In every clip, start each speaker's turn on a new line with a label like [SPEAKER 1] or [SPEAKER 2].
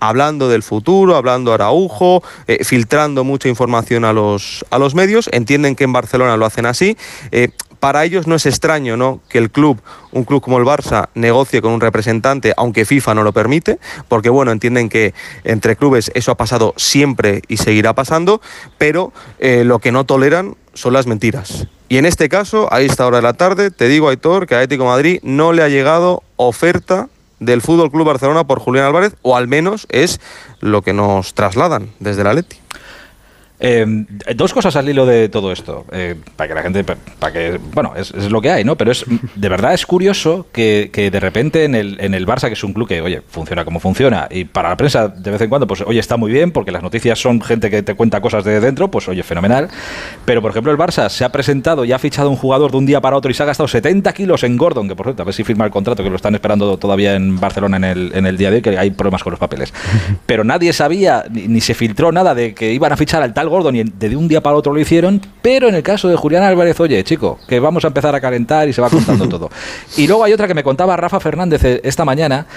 [SPEAKER 1] hablando del futuro, hablando a Araujo, filtrando mucha información a los medios. Entienden que en Barcelona lo hacen así. Para ellos no es extraño, ¿no?, que un club como el Barça negocie con un representante, aunque FIFA no lo permite, porque bueno, entienden que entre clubes eso ha pasado siempre y seguirá pasando, pero lo que no toleran son las mentiras. Y en este caso, a esta hora de la tarde, te digo, Aitor, que a Atlético de Madrid no le ha llegado oferta del Fútbol Club Barcelona por Julián Álvarez, o al menos es lo que nos trasladan desde el Atleti.
[SPEAKER 2] Dos cosas al hilo de todo esto, para que la gente, bueno, es lo que hay, ¿no? Pero de verdad es curioso que de repente en el Barça, que es un club que, oye, funciona como funciona, y para la prensa de vez en cuando, pues oye, está muy bien, porque las noticias son gente que te cuenta cosas de dentro, pues oye, fenomenal. Pero por ejemplo el Barça se ha presentado y ha fichado un jugador de un día para otro y se ha gastado 70 kilos en Gordon, que por cierto, a ver si firma el contrato, que lo están esperando todavía en Barcelona en el día de hoy, que hay problemas con los papeles. Pero nadie sabía, ni se filtró nada de que iban a fichar al tal Gordon, y de un día para otro lo hicieron. Pero en el caso de Julián Álvarez, oye, chico, que vamos a empezar a calentar, y se va contando todo. Y luego hay otra que me contaba Rafa Fernández esta mañana.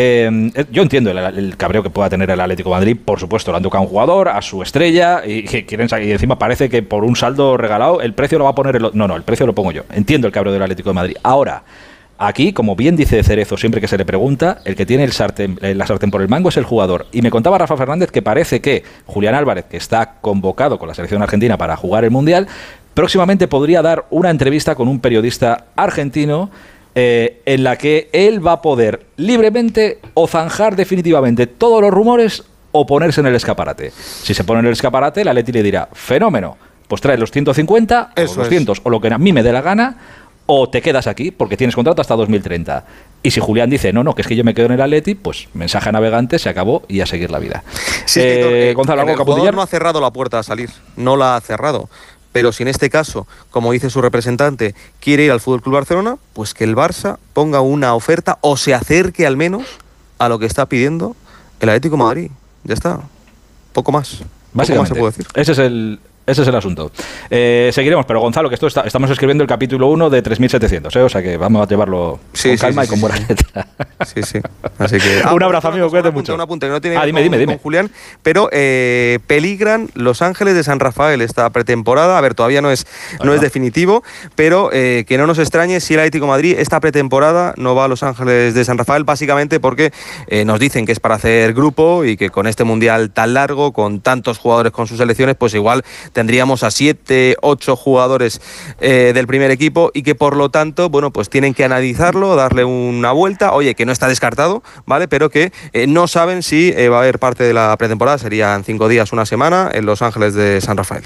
[SPEAKER 2] Yo entiendo el cabreo que pueda tener el Atlético de Madrid, por supuesto, le han tocado a un jugador, a su estrella, y encima parece que por un saldo regalado el precio lo va a poner no, el precio lo pongo yo. Entiendo el cabreo del Atlético de Madrid. Ahora, aquí, como bien dice Cerezo, siempre que se le pregunta, el que tiene la sartén por el mango es el jugador. Y me contaba Rafa Fernández que parece que Julián Álvarez, que está convocado con la selección argentina para jugar el Mundial, próximamente podría dar una entrevista con un periodista argentino en la que él va a poder libremente o zanjar definitivamente todos los rumores o ponerse en el escaparate. Si se pone en el escaparate, la Atleti le dirá, fenómeno, pues trae los 150 o los 200 o lo que a mí me dé la gana, o te quedas aquí porque tienes contrato hasta 2030. Y si Julián dice, no, que es que yo me quedo en el Atleti, pues mensaje a navegante, se acabó y a seguir la vida.
[SPEAKER 1] Sí,
[SPEAKER 2] Gonzalo,
[SPEAKER 1] el jugador no ha cerrado la puerta a salir, no la ha cerrado. Pero si en este caso, como dice su representante, quiere ir al FC Barcelona, pues que el Barça ponga una oferta o se acerque al menos a lo que está pidiendo el Atlético de Madrid. Ya está. Poco más.
[SPEAKER 2] Básicamente,
[SPEAKER 1] poco más se puede decir.
[SPEAKER 2] Ese es el asunto. Seguiremos, pero Gonzalo, que estamos escribiendo el capítulo 1 de 3700, o sea que vamos a llevarlo con calma y con buena letra.
[SPEAKER 1] Sí. Así que,
[SPEAKER 2] un abrazo, amigo, cuídate mucho.
[SPEAKER 1] Un apunte que no tiene
[SPEAKER 2] dime.
[SPEAKER 1] Con Julián, pero peligran Los Ángeles de San Rafael esta pretemporada. A ver, todavía no es definitivo, pero que no nos extrañe si el Atlético de Madrid esta pretemporada no va a Los Ángeles de San Rafael, básicamente porque nos dicen que es para hacer grupo y que con este mundial tan largo, con tantos jugadores con sus selecciones, pues igual tendríamos a 7, 8 jugadores del primer equipo y que por lo tanto, bueno, pues tienen que analizarlo, darle una vuelta. Oye, que no está descartado, ¿vale? Pero que no saben si va a haber parte de la pretemporada, serían 5 días, una semana, en Los Ángeles de San Rafael.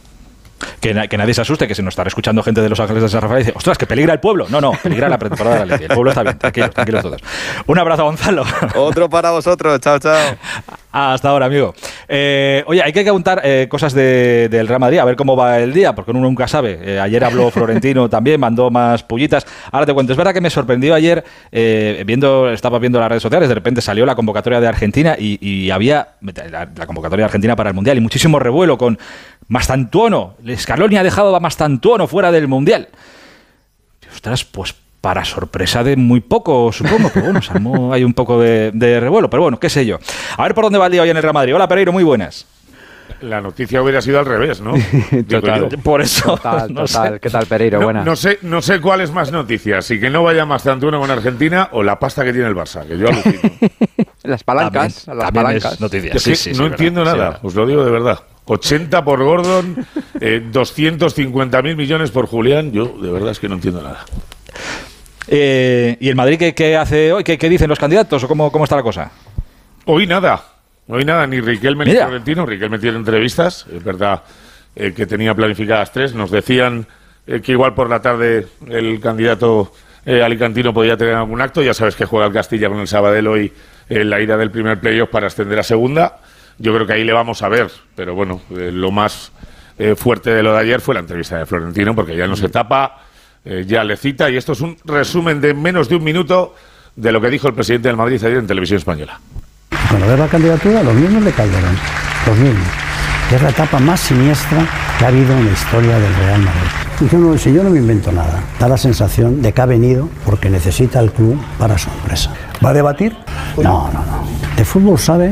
[SPEAKER 2] Que nadie se asuste, que si nos está escuchando gente de Los Ángeles de San Rafael y dice, ostras, que peligra el pueblo. No, peligra la pretemporada de la Atleti. El pueblo está bien, tranquilos todos. Un abrazo, Gonzalo. Otro
[SPEAKER 1] para vosotros, chao.
[SPEAKER 2] Hasta ahora, amigo. Oye, hay que preguntar cosas del Real Madrid, a ver cómo va el día, porque uno nunca sabe. Ayer habló Florentino también, mandó más pullitas. Ahora te cuento, es verdad que me sorprendió ayer, estaba viendo las redes sociales, de repente salió la convocatoria de Argentina y había la convocatoria de Argentina para el Mundial y muchísimo revuelo con Mastantuono. Scaloni ha dejado a Mastantuono fuera del Mundial. Ostras, pues para sorpresa de muy poco, supongo, pero bueno, hay un poco de revuelo, pero bueno, qué sé yo. A ver por dónde va el día hoy en el Real Madrid. Hola, Pereiro, muy buenas.
[SPEAKER 3] La noticia hubiera sido al revés, ¿no?
[SPEAKER 4] Total.
[SPEAKER 2] Por eso.
[SPEAKER 4] Total. ¿Qué tal, Pereiro? Buenas.
[SPEAKER 3] No sé cuál es más noticias, si que no vaya Mastantuono con Argentina o la pasta que tiene el Barça, que yo alucino.
[SPEAKER 4] Las palancas.
[SPEAKER 2] También es noticia.
[SPEAKER 3] Sí, no entiendo nada, os lo digo de verdad. 80 por Gordon, 250.000 millones por Julián, yo de verdad es que no entiendo nada.
[SPEAKER 2] ¿Y el Madrid qué hace hoy? ¿Qué dicen los candidatos o cómo está la cosa?
[SPEAKER 3] Hoy nada, ni Riquelme ni Florentino. Riquelme tiene entrevistas, es verdad que tenía planificadas 3. Nos decían que igual por la tarde el candidato alicantino podía tener algún acto. Ya sabes que juega el Castilla con el Sabadell hoy en la ida del primer playoff para ascender a segunda. Yo creo que ahí le vamos a ver, pero bueno, lo más fuerte de lo de ayer fue la entrevista de Florentino, porque ya no se tapa, ya le cita, y esto es un resumen de menos de un minuto de lo que dijo el presidente del Madrid ayer en Televisión Española.
[SPEAKER 5] Cuando ves la candidatura, los mismos de Calderón, los mismos. Es la etapa más siniestra que ha habido en la historia del Real Madrid. Si yo no me invento nada, da la sensación de que ha venido porque necesita el club para su empresa. ¿Va a debatir? No. De fútbol sabe